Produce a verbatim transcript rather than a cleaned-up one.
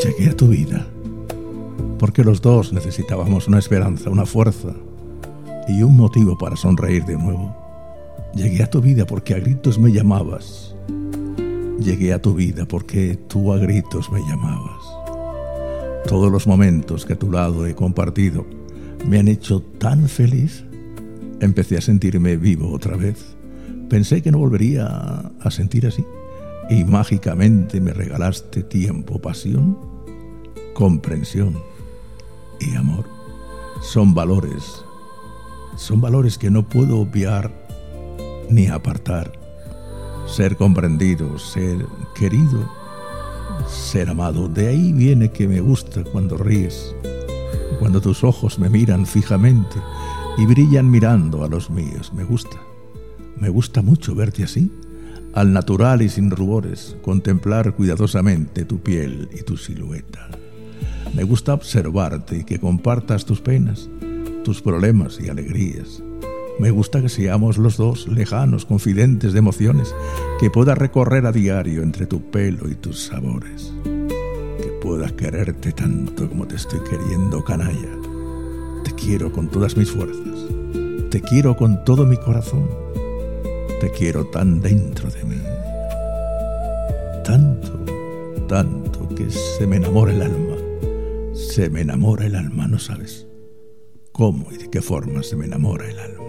Llegué a tu vida porque los dos necesitábamos una esperanza, una fuerza y un motivo para sonreír de nuevo. Llegué a tu vida porque a gritos me llamabas. Llegué a tu vida porque tú a gritos me llamabas. Todos los momentos que a tu lado he compartido me han hecho tan feliz. Empecé a sentirme vivo otra vez. Pensé que no volvería a sentir así. Y mágicamente me regalaste tiempo, pasión, comprensión y amor. Son valores, son valores que no puedo obviar ni apartar. Ser comprendido, ser querido, ser amado. De ahí viene que me gusta cuando ríes, cuando tus ojos me miran fijamente y brillan mirando a los míos. Me gusta, me gusta mucho verte así, al natural y sin rubores, contemplar cuidadosamente tu piel y tu silueta. Me gusta observarte y que compartas tus penas, tus problemas y alegrías. Me gusta que seamos los dos lejanos, confidentes de emociones, que pueda recorrer a diario entre tu pelo y tus sabores. Que pueda quererte tanto como te estoy queriendo, canalla. Te quiero con todas mis fuerzas. Te quiero con todo mi corazón. Te quiero tan dentro de mí. Tanto, tanto que se me enamora el alma. Se me enamora el alma, no sabes cómo y de qué forma se me enamora el alma.